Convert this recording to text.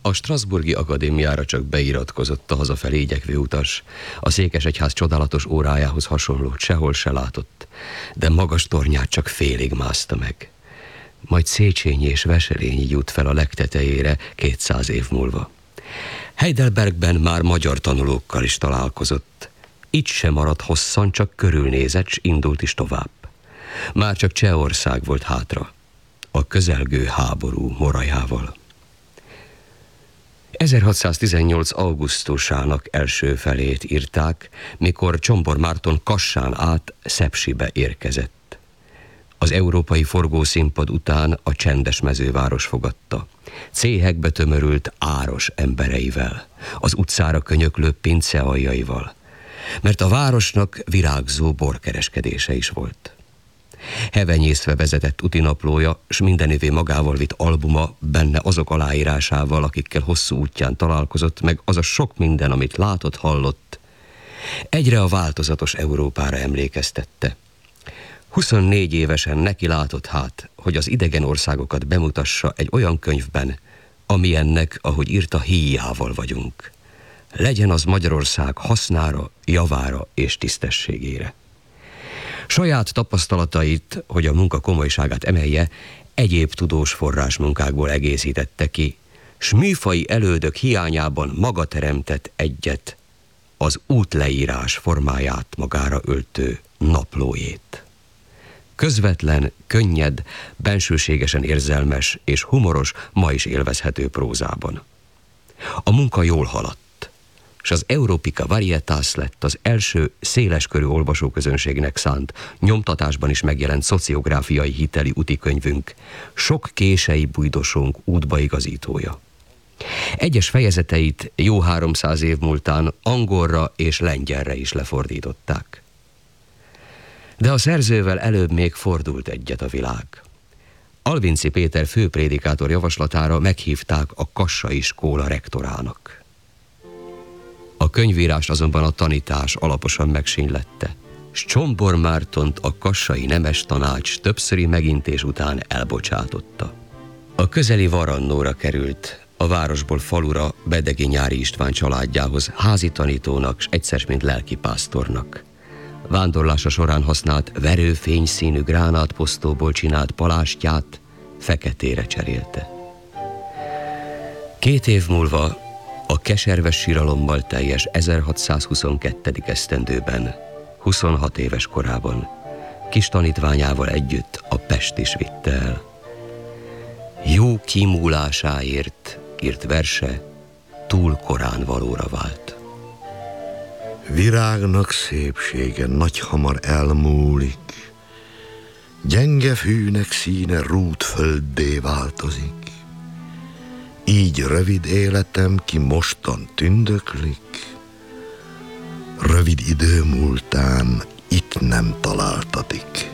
A Strasbourgi Akadémiára csak beiratkozott a hazafelé igyekvő utas. A székesegyház csodálatos órájához hasonlót sehol se látott, de magas tornyát csak félig mászta meg. Majd Széchenyi és Veselényi jut fel a legtetejére 200 év múlva. Heidelbergben már magyar tanulókkal is találkozott. Itt sem maradt hosszan, csak körülnézett, s indult is tovább. Már csak Csehország volt hátra, a közelgő háború morajával. 1618. augusztusának első felét írták, mikor Csombor Márton Kassán át Szepsibe érkezett. Az európai forgószínpad után a csendes mezőváros fogadta. Céhekbe tömörült áros embereivel, az utcára könyöklő pincealjaival, mert a városnak virágzó borkereskedése is volt. Hevenyészve vezetett útinaplója, s mindenévé magával vitt albuma, benne azok aláírásával, akikkel hosszú útján találkozott, meg az a sok minden, amit látott, hallott, egyre a változatos Európára emlékeztette. 24 évesen neki látott hát, hogy az idegen országokat bemutassa egy olyan könyvben, amilyennek, ahogy írta, híjával vagyunk. Legyen az Magyarország hasznára, javára és tisztességére. Saját tapasztalatait, hogy a munka komolyságát emelje, egyéb tudós forrásmunkákból egészítette ki, s műfai elődök hiányában maga teremtett egyet, az útleírás formáját magára öltő naplójét. Közvetlen, könnyed, bensőségesen érzelmes és humoros, ma is élvezhető prózában. A munka jól haladt, és az Europica Varietas lett az első széleskörű olvasóközönségnek szánt, nyomtatásban is megjelent szociográfiai hiteli útikönyvünk, sok kései bujdosónk útbaigazítója. Egyes fejezeteit jó 300 év múltán angolra és lengyelre is lefordították. De a szerzővel előbb még fordult egyet a világ. Alvinci Péter főprédikátor javaslatára meghívták a kassai skóla rektorának. A könyvírást azonban a tanítás alaposan megsínylette, s Csombor Mártont a kassai nemes tanács többszöri megintés után elbocsátotta. A közeli Varannóra került, a városból falura Bedegi Nyári István családjához házi tanítónak, s egyszer mint lelkipásztornak. Vándorlása során használt verőfényszínű gránátposztóból csinált palástját feketére cserélte. 2 év múlva, a keserves síralommal teljes 1622. esztendőben, 26 éves korában, kis tanítványával együtt a Pest is vitte el. Jó kimúlásáért írt verse túl korán valóra vált. Virágnak szépsége nagyhamar elmúlik, gyenge fűnek színe rútfölddé változik. Így rövid életem ki mostan tündöklik, rövid idő múltán itt nem találtatik.